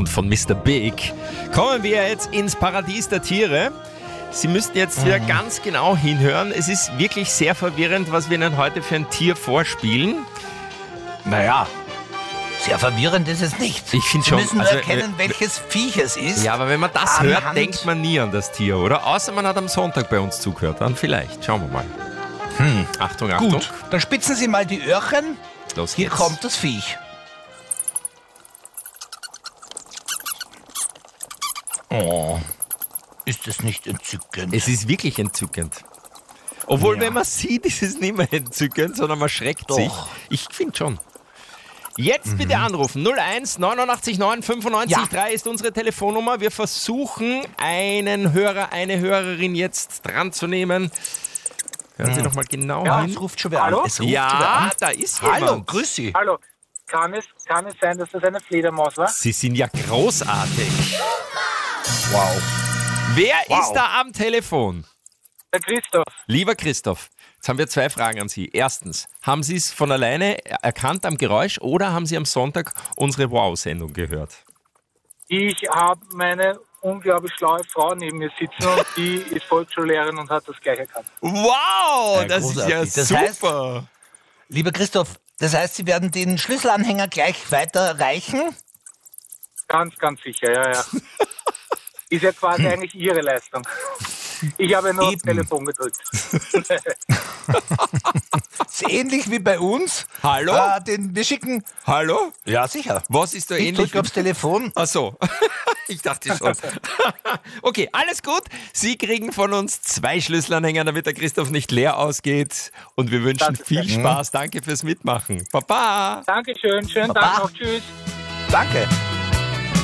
und von Mr. Big kommen wir jetzt ins Paradies der Tiere. Sie müssten jetzt wieder ganz genau hinhören. Es ist wirklich sehr verwirrend, was wir Ihnen heute für ein Tier vorspielen. Naja, sehr verwirrend ist es nicht. Ich finde Sie schon. müssen nur erkennen, welches Viech es ist. Ja, aber wenn man das hört, Anhand- denkt man nie an das Tier, oder? Außer man hat am Sonntag bei uns zugehört. Dann vielleicht. Schauen wir mal. Achtung, Achtung. Gut, dann spitzen Sie mal die Öhrchen. Los Hier geht's. kommt das Viech. Oh, ist das nicht entzückend? Es ist wirklich entzückend. Obwohl, Ja. wenn man sieht, ist es nicht mehr entzückend, sondern man schreckt Doch. sich. Ich finde schon. Jetzt bitte anrufen. 01 89 9 95 Ja. 3 ist unsere Telefonnummer. Wir versuchen, einen Hörer, eine Hörerin jetzt dran zu nehmen. Hören Sie doch mal genau Ja, hin. es ruft schon wer Hallo? an. Es ruft schon wer Ja, an. da ist jemand. Hallo, grüß Sie. Hallo, kann es sein, dass das eine Fledermaus war? Sie sind ja großartig. Wow. Wer Wow. ist da am Telefon? Der Christoph. Lieber Christoph, jetzt haben wir 2 Fragen an Sie. Erstens, haben Sie es von alleine erkannt am Geräusch oder haben Sie am Sonntag unsere Wow-Sendung gehört? Ich habe meine unglaublich schlaue Frau neben mir sitzen und die ist Volksschullehrerin und hat das gleich erkannt. Wow, Ja, das ist ja großartig. Das heißt- super. Lieber Christoph, das heißt, Sie werden den Schlüsselanhänger gleich weiterreichen? Ganz, ganz sicher, ja. Ist ja quasi eigentlich ihre Leistung. Ich habe nur aufs Telefon gedrückt. Ist ähnlich wie bei uns. Hallo? Wir schicken... Hallo? Ja, sicher. Was ist da Ich ähnlich? drücke aufs Telefon. Ach so, ich dachte schon. Okay, alles gut. Sie kriegen von uns 2 Schlüsselanhänger, damit der Christoph nicht leer ausgeht. Und wir wünschen Das ist viel Spaß. Danke fürs Mitmachen. Baba. Dankeschön, schönen Baba. Tag noch, tschüss. Danke.